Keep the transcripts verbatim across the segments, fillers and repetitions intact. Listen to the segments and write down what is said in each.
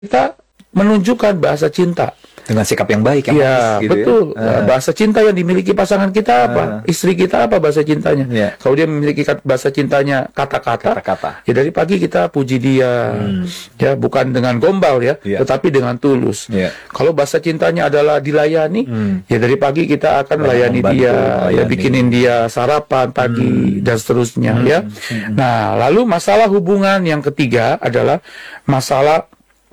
kita menunjukkan bahasa cinta dengan sikap yang baik, yang ya, manis, gitu betul. Ya? Uh. Bahasa cinta yang dimiliki pasangan kita apa? Uh. Istri kita apa bahasa cintanya? Yeah. Kalau dia memiliki bahasa cintanya kata-kata, ya dari pagi kita puji dia, hmm. ya bukan dengan gombal ya, yeah. tetapi dengan tulus. Yeah. Kalau bahasa cintanya adalah dilayani, hmm. ya dari pagi kita akan melayani dia, layani. ya bikinin dia sarapan pagi hmm. dan seterusnya, hmm. ya. Hmm. Nah, lalu masalah hubungan yang ketiga adalah masalah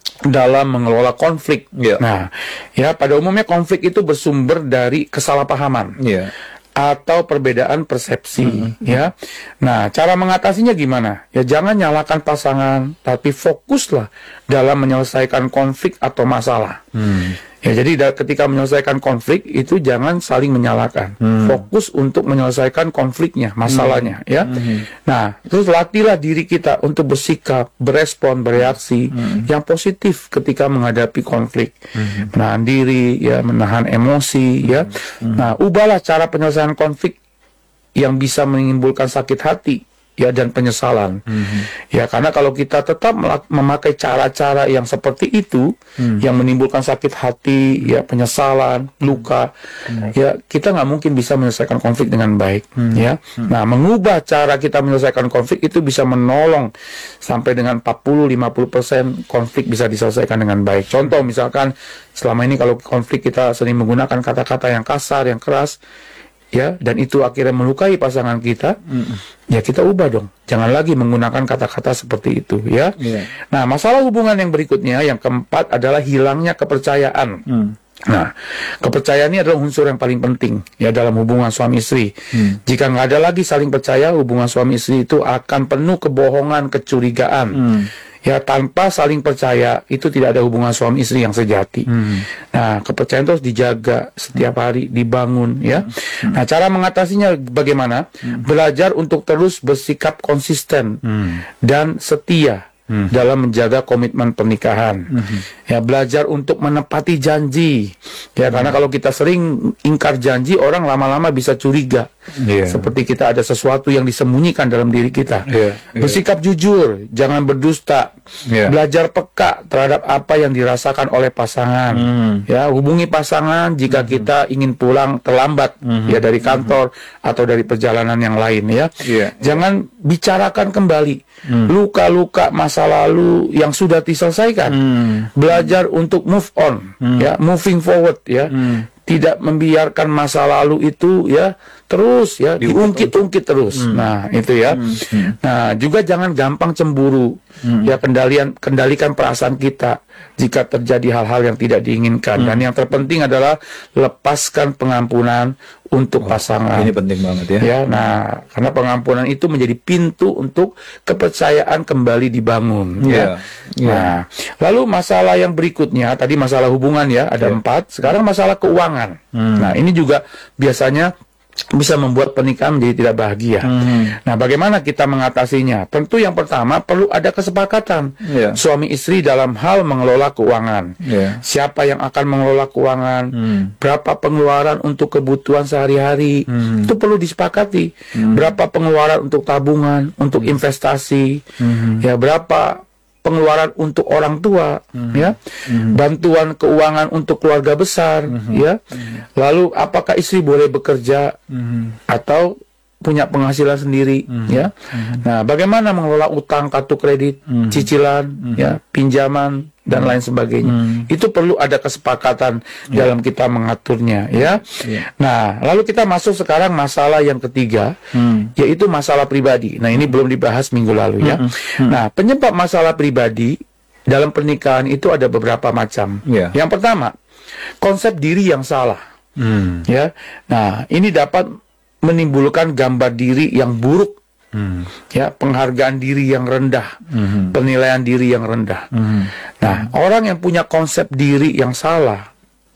dalam mengelola konflik. Yeah. Nah, ya pada umumnya konflik itu bersumber dari kesalahpahaman yeah. atau perbedaan persepsi. Mm-hmm. Ya, nah cara mengatasinya gimana? Ya jangan nyalakan pasangan, tapi fokuslah dalam menyelesaikan konflik atau masalah. Mm. Ya jadi ketika menyelesaikan konflik itu jangan saling menyalahkan. Hmm. Fokus untuk menyelesaikan konfliknya, masalahnya, hmm. ya. Hmm. Nah, terus latihlah diri kita untuk bersikap, berespon, bereaksi hmm. yang positif ketika menghadapi konflik. Hmm. Menahan diri, ya, menahan emosi, hmm. ya. Hmm. Nah, ubahlah cara penyelesaian konflik yang bisa menimbulkan sakit hati, ya, dan penyesalan. Mm-hmm. Ya, karena kalau kita tetap memakai cara-cara yang seperti itu, mm. yang menimbulkan sakit hati, ya, penyesalan, luka, mm. ya, kita nggak mungkin bisa menyelesaikan konflik dengan baik. Mm. Ya, mm. nah, mengubah cara kita menyelesaikan konflik itu bisa menolong sampai dengan empat puluh sampai lima puluh persen konflik bisa diselesaikan dengan baik. Contoh, misalkan selama ini kalau konflik kita sering menggunakan kata-kata yang kasar, yang keras, ya, dan itu akhirnya melukai pasangan kita, mm. ya kita ubah dong. Jangan lagi menggunakan kata-kata seperti itu, ya. Yeah. Nah, masalah hubungan yang berikutnya, yang keempat adalah hilangnya kepercayaan. Mm. Nah, kepercayaan ini adalah unsur yang paling penting, ya, dalam hubungan suami istri. Mm. Jika nggak ada lagi saling percaya, hubungan suami istri itu akan penuh kebohongan, kecurigaan. Mm. Ya, tanpa saling percaya itu tidak ada hubungan suami istri yang sejati. Hmm. Nah, kepercayaan terus dijaga setiap hari, dibangun, ya. Hmm. Nah, cara mengatasinya bagaimana? Hmm. Belajar untuk terus bersikap konsisten hmm. dan setia hmm. dalam menjaga komitmen pernikahan. Hmm. Ya, belajar untuk menepati janji. Ya, hmm. karena kalau kita sering ingkar janji, orang lama-lama bisa curiga. Yeah. Seperti kita ada sesuatu yang disembunyikan dalam diri kita. Yeah. Yeah. Bersikap jujur, jangan berdusta. Yeah. Belajar peka terhadap apa yang dirasakan oleh pasangan. Mm. Ya, hubungi pasangan jika mm-hmm. kita ingin pulang terlambat, mm-hmm. ya, dari kantor mm-hmm. atau dari perjalanan yang lain, ya. Yeah. Jangan yeah. bicarakan kembali mm. luka-luka masa lalu yang sudah diselesaikan. Mm. Belajar untuk move on, mm. ya, moving forward, ya. Mm. Tidak membiarkan masa lalu itu, ya, terus, ya, diungkit-ungkit terus. Hmm. Nah, itu, ya. Hmm. Nah, juga jangan gampang cemburu. Hmm. Ya, kendalian kendalikan perasaan kita jika terjadi hal-hal yang tidak diinginkan. Hmm. Dan yang terpenting adalah lepaskan pengampunan untuk oh, pasangan. Ini penting banget, ya. Ya, nah, karena pengampunan itu menjadi pintu untuk kepercayaan kembali dibangun. Yeah. Ya. Yeah. Nah, lalu masalah yang berikutnya, tadi masalah hubungan, ya, ada yeah. empat. Sekarang masalah keuangan. Hmm. Nah, ini juga biasanya bisa membuat pernikahan menjadi tidak bahagia. Hmm. Nah, bagaimana kita mengatasinya? Tentu yang pertama perlu ada kesepakatan yeah. suami istri dalam hal mengelola keuangan. Yeah. Siapa yang akan mengelola keuangan? Hmm. Berapa pengeluaran untuk kebutuhan sehari-hari? Hmm. Itu perlu disepakati. Hmm. Berapa pengeluaran untuk tabungan, untuk hmm. investasi? Hmm. Ya, berapa pengeluaran untuk orang tua, mm-hmm. ya, mm-hmm. bantuan keuangan untuk keluarga besar, mm-hmm. ya, mm-hmm. lalu apakah istri boleh bekerja mm-hmm. atau punya penghasilan sendiri, mm-hmm. ya, mm-hmm. nah, bagaimana mengelola utang, kartu kredit, mm-hmm. cicilan, mm-hmm. ya, pinjaman dan mm-hmm. lain sebagainya, mm-hmm. itu perlu ada kesepakatan yeah. dalam kita mengaturnya, ya. Yeah. Nah, lalu kita masuk sekarang masalah yang ketiga, mm. yaitu masalah pribadi. Nah, ini belum dibahas minggu lalu, ya. Mm-hmm. Nah, penyebab masalah pribadi dalam pernikahan itu ada beberapa macam. Yeah. Yang pertama, konsep diri yang salah, mm. ya. Nah, ini dapat menimbulkan gambar diri yang buruk, hmm. ya, penghargaan diri yang rendah, hmm. penilaian diri yang rendah. Hmm. Nah, hmm. orang yang punya konsep diri yang salah,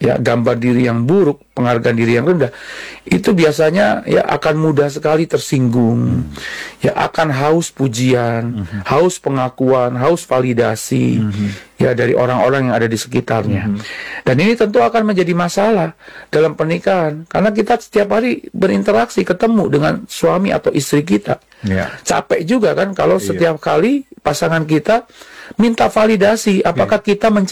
ya gambar diri yang buruk, penghargaan diri yang rendah, itu biasanya ya akan mudah sekali tersinggung, hmm. ya akan haus pujian, hmm. haus pengakuan, haus validasi, hmm. ya dari orang-orang yang ada di sekitarnya. Hmm. Dan ini tentu akan menjadi masalah dalam pernikahan, karena kita setiap hari berinteraksi, ketemu dengan suami atau istri kita. Yeah. Capek juga kan kalau yeah. setiap kali pasangan kita minta validasi, apakah yeah. kita